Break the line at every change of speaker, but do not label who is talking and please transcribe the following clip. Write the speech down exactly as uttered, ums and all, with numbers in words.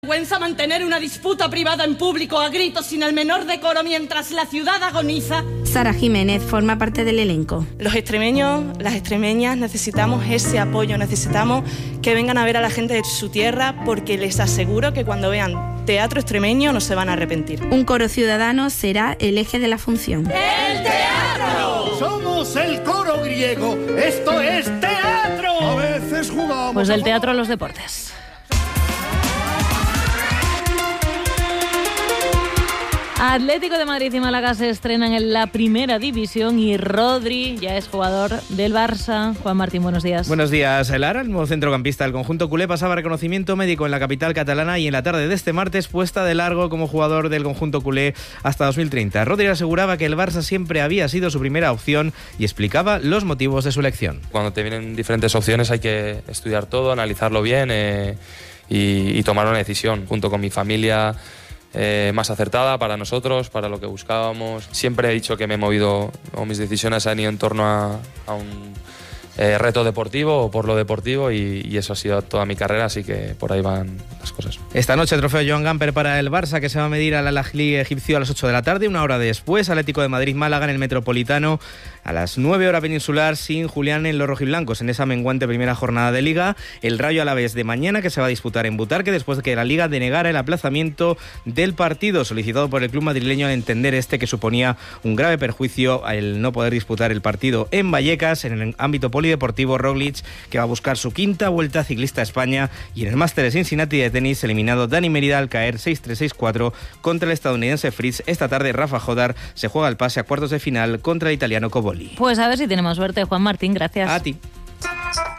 Vergüenza mantener una disputa privada en público a gritos sin el menor decoro mientras la ciudad agoniza.
Sara Jiménez forma parte del elenco.
Los extremeños, las extremeñas necesitamos ese apoyo, necesitamos que vengan a ver a la gente de su tierra porque les aseguro que cuando vean teatro extremeño no se van a arrepentir.
Un coro ciudadano será el eje de la función.
¡El teatro!
Somos el coro griego, esto es teatro.
A veces jugamos.
Pues del teatro a los deportes. Atlético de Madrid y Málaga se estrenan en la primera división y Rodri ya es jugador del Barça. Juan Martín, buenos días.
Buenos días. Lara, el nuevo centrocampista del conjunto culé, pasaba reconocimiento médico en la capital catalana y en la tarde de este martes puesta de largo como jugador del conjunto culé hasta dos mil treinta. Rodri aseguraba que el Barça siempre había sido su primera opción y explicaba los motivos de su elección.
Cuando te vienen diferentes opciones hay que estudiar todo, analizarlo bien eh, y, y tomar una decisión junto con mi familia. Eh, más acertada para nosotros, para lo que buscábamos. Siempre he dicho que me he movido, o mis decisiones han ido en torno a, a un eh, reto deportivo o por lo deportivo y, y eso ha sido toda mi carrera, así que por ahí van las cosas.
Esta noche trofeo Joan Gamper para el Barça, que se va a medir al Al-Ahly egipcio a las ocho de la tarde. Una hora después, Atlético de Madrid-Málaga en el Metropolitano a las nueve hora peninsular, sin Julián en los rojiblancos en esa menguante primera jornada de Liga. El Rayo Alavés de mañana, que se va a disputar en Butarque después de que la Liga denegara el aplazamiento del partido solicitado por el club madrileño al entender este que suponía un grave perjuicio el no poder disputar el partido en Vallecas. En el ámbito polideportivo, Roglic, que va a buscar su quinta Vuelta Ciclista a España, y en el Máster de Cincinnati de tenis, eliminado Dani Merida al caer seis tres seis cuatro contra el estadounidense Fritz. Esta tarde Rafa Jodar se juega el pase a cuartos de final contra el italiano Coboli.
Pues a ver si tenemos suerte, Juan Martín, gracias.
A ti.